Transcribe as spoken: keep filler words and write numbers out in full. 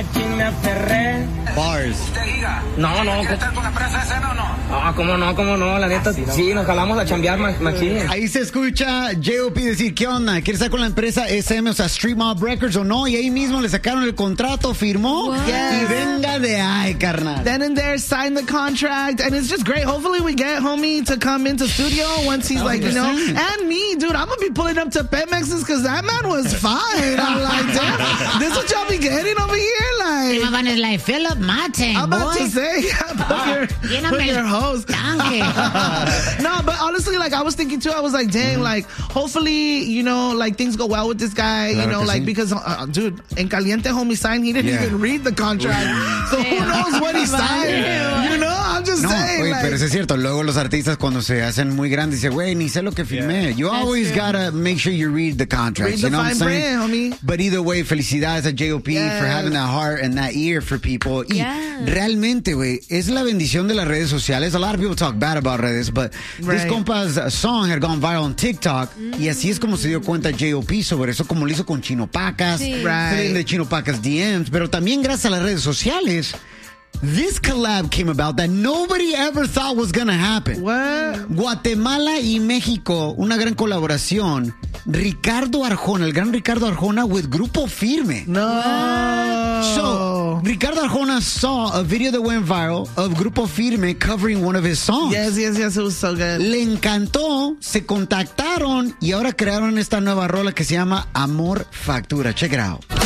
machín me aferré. Bars. No, no. ¿Quieres estar con la empresa ese o no? Ah, cómo no, cómo no, la neta, sí, nos jalamos a chambear machín. Ahí se escucha J O P decir, ¿qué onda? ¿Quieres estar con la empresa S M, o sea, Street Mob Records o no? Y ahí mismo le sacaron el contrato, firmó Yes. y venga de ahí, carnal. Then and there, signed the contract, and it's just great. Hopefully we get homie to come into studio once he's like, you know, and me, dude, I'm gonna be pulling up to Pemex's because that man was fine. I'm like, damn, this is what y'all be getting over here? Like, my man is like, fill up my tank, I'm about boy. to say, put your, put your hose. No, but honestly, like, I was thinking too, I was like, dang, mm-hmm. like, hopefully, you know, like, things go well with this guy, claro you know, like, sí. because, uh, dude, en caliente homie signed, he didn't yeah. even read the contract. So who knows what he signed? You know, I'm just no, saying. Oye, like, pero eso es cierto. Luego los artistas cuando se hacen muy grandes dicen, güey, ni sé lo que firmé. Yeah. You That's always true. gotta make sure you read the contract. Read you the know fine what I'm saying? Brand, homie. But either way, felicidades a J O P yes. for having that heart and that ear for people. Y yeah. realmente, güey, es la bendición de las redes sociales. A lot of people talk bad about redes, but right. this compa's song had gone viral on TikTok. Mm. Y así es como se dio cuenta J O P sobre eso, como lo hizo con Chino Pacas. Sí. Right. De Chino Pacas D Ms. Pero también gracias a las redes sociales, this collab came about that nobody ever thought was gonna happen. What? Guatemala y México, una gran colaboración. Ricardo Arjona, el gran Ricardo Arjona with Grupo Firme. No. So, Ricardo Arjona saw a video that went viral of Grupo Firme covering one of his songs. Yes, yes, yes, it was so good. Le encantó, se contactaron y ahora crearon esta nueva rola que se llama Amor Factura. Check it out.